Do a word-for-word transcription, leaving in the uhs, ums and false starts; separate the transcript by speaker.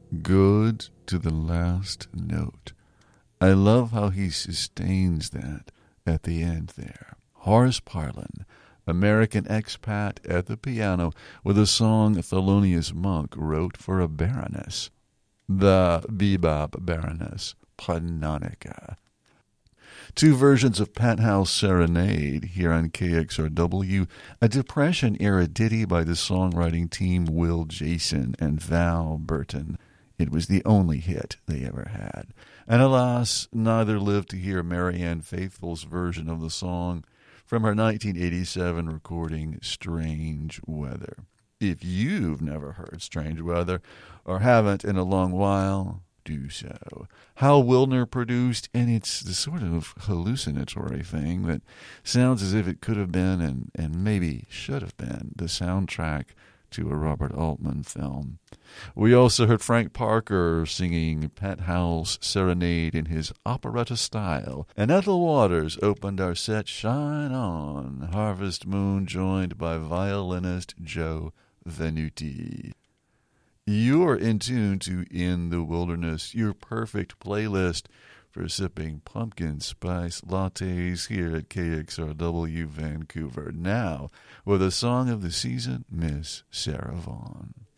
Speaker 1: Good to the last note. I love how he sustains that at the end there. Horace Parlan, American expat at the piano with a song Thelonious Monk wrote for a baroness, the bebop baroness Panonica. Two versions of Penthouse Serenade here on K X R W, a Depression-era ditty by the songwriting team Will Jason and Val Burton. It was the only hit they ever had. And alas, neither lived to hear Marianne Faithfull's version of the song from her nineteen eighty-seven recording Strange Weather. If you've never heard Strange Weather, or haven't in a long while, do so. Hal Wilner produced, and it's the sort of hallucinatory thing that sounds as if it could have been and, and maybe should have been the soundtrack to a Robert Altman film. We also heard Frank Parker singing Penthouse Serenade in his operetta style, and Ethel Waters opened our set Shine On, Harvest Moon, joined by violinist Joe Venuti. You're in tune to In the Wilderness, your perfect playlist for sipping pumpkin spice lattes here at K X R W Vancouver. Now, with a song of the season, Miss Sarah Vaughan.